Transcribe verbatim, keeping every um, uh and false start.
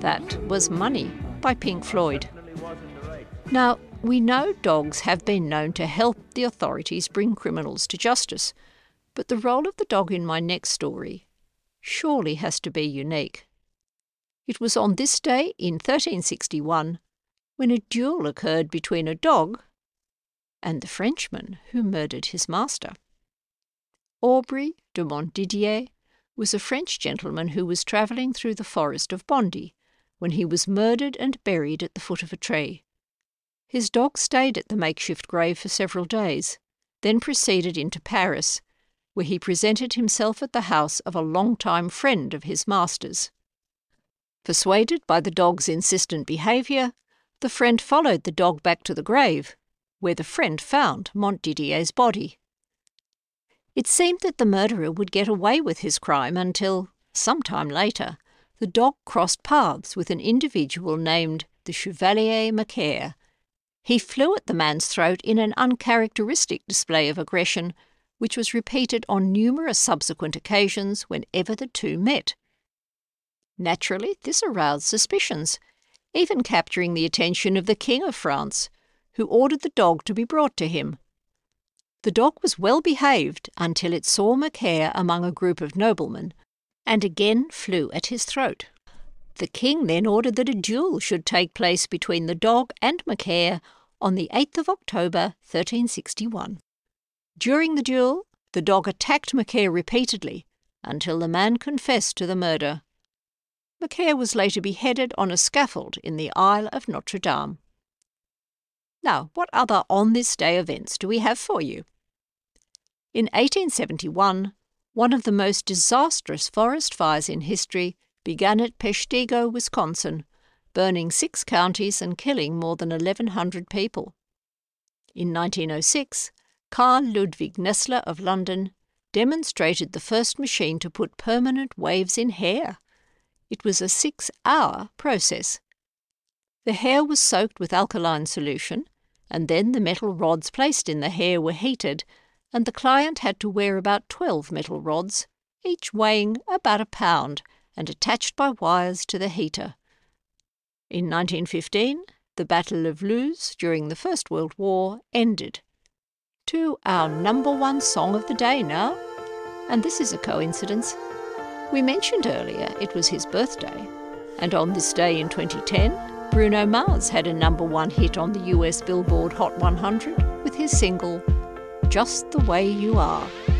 That was Money by Pink Floyd. Now, we know dogs have been known to help the authorities bring criminals to justice, but the role of the dog in my next story surely has to be unique. It was on this day in thirteen sixty-one when a duel occurred between a dog and the Frenchman who murdered his master. Aubry de Montdidier was a French gentleman who was travelling through the forest of Bondy when he was murdered and buried at the foot of a tree. His dog stayed at the makeshift grave for several days, then proceeded into Paris, where he presented himself at the house of a long-time friend of his master's. Persuaded by the dog's insistent behaviour, the friend followed the dog back to the grave, where the friend found Montdidier's body. It seemed that the murderer would get away with his crime until, some time later, the dog crossed paths with an individual named the Chevalier Macaire. He flew at the man's throat in an uncharacteristic display of aggression, which was repeated on numerous subsequent occasions whenever the two met. Naturally, this aroused suspicions, even capturing the attention of the King of France, who ordered the dog to be brought to him. The dog was well behaved until it saw Macaire among a group of noblemen, and again flew at his throat. The king then ordered that a duel should take place between the dog and Macaire on the eighth of October, thirteen sixty-one. During the duel, the dog attacked Macaire repeatedly until the man confessed to the murder. Macaire was later beheaded on a scaffold in the Isle of Notre Dame. Now, what other on-this-day events do we have for you? In eighteen seventy-one, one of the most disastrous forest fires in history began at Peshtigo, Wisconsin, burning six counties and killing more than eleven hundred people. In nineteen oh six, Carl Ludwig Nessler of London demonstrated the first machine to put permanent waves in hair. It was a six-hour process. The hair was soaked with alkaline solution, and then the metal rods placed in the hair were heated, and the client had to wear about twelve metal rods, each weighing about a pound, and attached by wires to the heater. In nineteen fifteen, the Battle of Loos during the First World War ended. To our number one song of the day now, and this is a coincidence. We mentioned earlier it was his birthday, and on this day in twenty ten, Bruno Mars had a number one hit on the U S Billboard Hot one hundred with his single, Just the Way You Are.